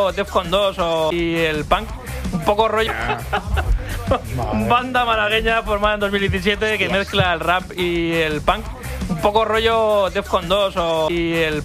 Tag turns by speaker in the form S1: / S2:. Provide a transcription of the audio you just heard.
S1: rollo Defcon 2 y el punk, un poco rollo banda malagueña formada en 2017 que mezcla el rap y el punk, un poco rollo Defcon 2 y el